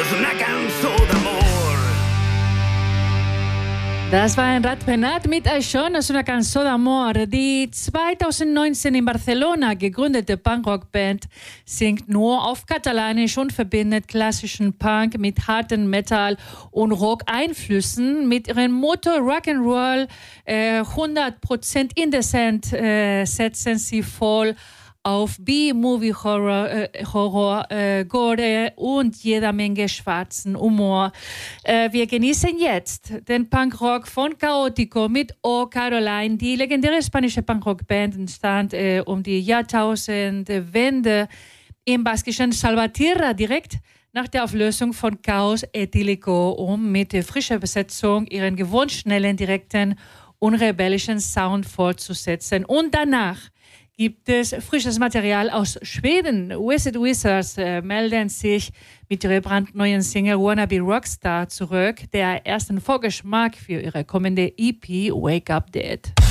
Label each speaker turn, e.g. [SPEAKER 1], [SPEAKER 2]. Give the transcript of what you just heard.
[SPEAKER 1] es una cançó d'amor.
[SPEAKER 2] Das war ein Radpenat mit Aishon aus einer Cançó d'Amor. Die 2019 in Barcelona gegründete Punkrock-Band singt nur auf Katalanisch und verbindet klassischen Punk mit harten Metal- und Rock-Einflüssen. Mit ihrem Motto Rock'n'Roll 100% indecent setzen sie voll auf B-Movie Horror, Gore und jeder Menge schwarzen Humor. Wir genießen jetzt den Punkrock von Chaotico mit O Caroline. Die legendäre spanische Punkrock-Band entstand um die Jahrtausendwende im baskischen Salvatierra direkt nach der Auflösung von Chaos Etílico, um mit frischer Besetzung ihren gewohnt schnellen, direkten und rebellischen Sound fortzusetzen. Und danach gibt es frisches Material aus Schweden. Wasted Wizards melden sich mit ihrer brandneuen Single Wanna Be Rockstar zurück, der ersten Vorgeschmack für ihre kommende EP Wake Up Dead.